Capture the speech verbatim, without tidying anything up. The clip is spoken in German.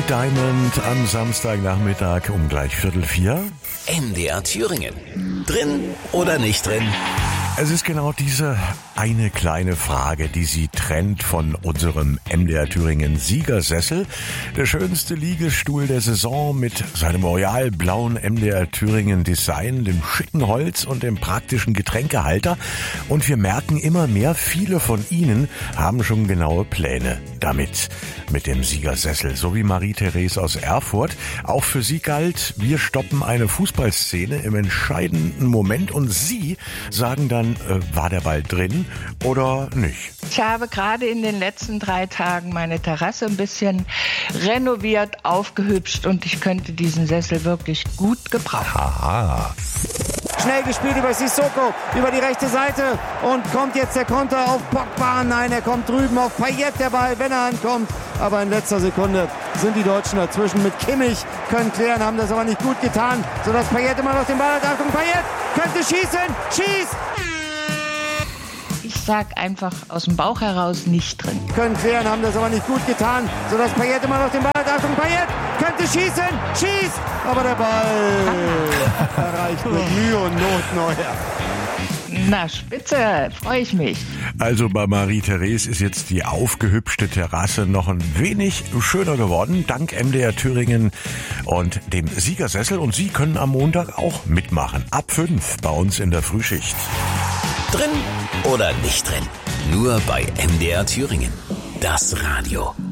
Diamond am Samstagnachmittag um gleich Viertel vier. M D R Thüringen. Drin oder nicht drin? Es ist genau diese eine kleine Frage, die Sie trennt von unserem M D R Thüringen Siegersessel. Der schönste Liegestuhl der Saison mit seinem royal-blauen M D R Thüringen Design, dem schicken Holz und dem praktischen Getränkehalter. Und wir merken immer mehr, viele von Ihnen haben schon genaue Pläne damit, mit dem Siegersessel. So wie Marie-Therese aus Erfurt. Auch für sie galt, wir stoppen eine Fußballszene im entscheidenden Moment und Sie sagen dann, äh, war der Ball drin oder nicht? Ich habe gerade in den letzten drei Tagen meine Terrasse ein bisschen renoviert, aufgehübscht und ich könnte diesen Sessel wirklich gut gebrauchen. Aha. Schnell gespielt über Sissoko, über die rechte Seite und kommt jetzt der Konter auf Pogba. Nein, er kommt drüben auf Payet, der Ball, wenn er ankommt. Aber in letzter Sekunde sind die Deutschen dazwischen mit Kimmich, können klären, haben das aber nicht gut getan, sodass Payet immer noch den Ball hat. Achtung, Payet könnte schießen, schießt! Ich sag einfach aus dem Bauch heraus nicht drin. Können klären, haben das aber nicht gut getan, sodass Payet immer noch den Ball hat. Achtung, Payet könnte schießen, schießt! Aber der Ball erreicht mit Mühe und Not Neuer. Na, spitze, freue ich mich. Also bei Marie-Therese ist jetzt die aufgehübschte Terrasse noch ein wenig schöner geworden, dank M D R Thüringen und dem Siegersessel. Und Sie können am Montag auch mitmachen. Ab fünf bei uns in der Frühschicht. Drin oder nicht drin? Nur bei M D R Thüringen. Das Radio.